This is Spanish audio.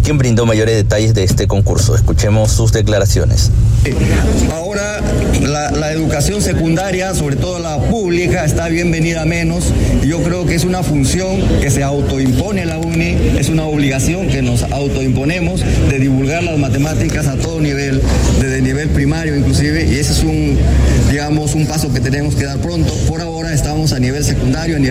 quien brindó mayores detalles de este concurso. Escuchemos sus declaraciones. Ahora la educación secundaria, sobre todo la pública, está bienvenida menos. Yo creo que es una función que se autoimpone la UNI, es una obligación que nos autoimponemos de divulgar las matemáticas a todo nivel, desde el nivel primario inclusive, y ese es un paso que tenemos que dar pronto. Por ahora estamos a nivel secundario, a nivel